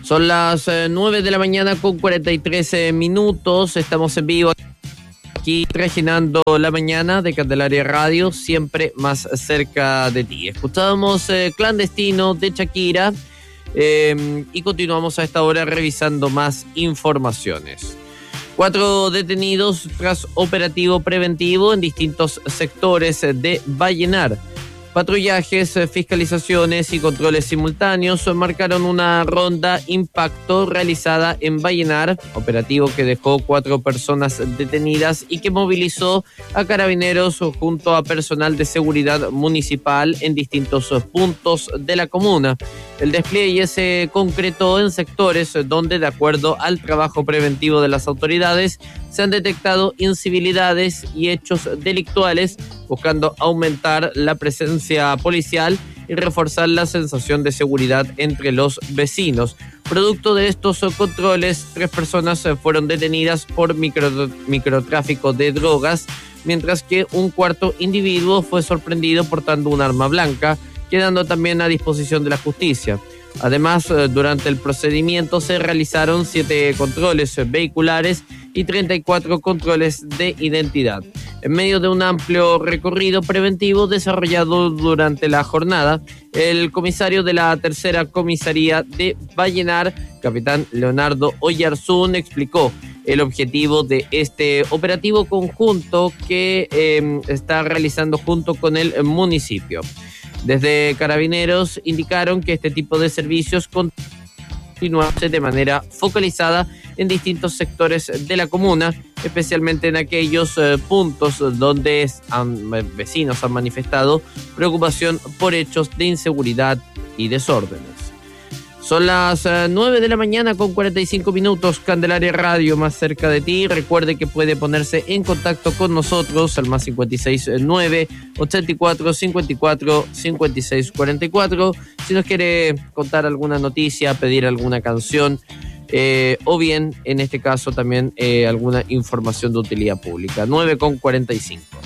Son las 9 de la mañana con 43 minutos. Estamos en vivo aquí trajinando la mañana de Candelaria Radio, siempre más cerca de ti. Escuchábamos Clandestino de Shakira y continuamos a esta hora revisando más informaciones. 4 detenidos tras operativo preventivo en distintos sectores de Vallenar. Patrullajes, fiscalizaciones y controles simultáneos marcaron una ronda impacto realizada en Vallenar, operativo que dejó 4 personas detenidas y que movilizó a carabineros junto a personal de seguridad municipal en distintos puntos de la comuna. El despliegue se concretó en sectores donde, de acuerdo al trabajo preventivo de las autoridades, se han detectado incivilidades y hechos delictuales, buscando aumentar la presencia policial y reforzar la sensación de seguridad entre los vecinos. Producto de estos controles, 3 personas fueron detenidas por microtráfico de drogas, mientras que un cuarto individuo fue sorprendido portando un arma blanca, quedando también a disposición de la justicia. Además, durante el procedimiento se realizaron 7 controles vehiculares y 34 controles de identidad. En medio de un amplio recorrido preventivo desarrollado durante la jornada, el comisario de la tercera comisaría de Vallenar, capitán Leonardo Oyarzún, explicó el objetivo de este operativo conjunto que está realizando junto con el municipio. Desde Carabineros indicaron que este tipo de servicios continuarse de manera focalizada en distintos sectores de la comuna, especialmente en aquellos puntos donde vecinos han manifestado preocupación por hechos de inseguridad y desórdenes. Son las 9 de la mañana con 45 minutos, Candelaria Radio, más cerca de ti. Recuerde que puede ponerse en contacto con nosotros al más 569 84 54 56 44. Si nos quiere contar alguna noticia, pedir alguna canción, o bien, en este caso, también alguna información de utilidad pública. 9 con 45.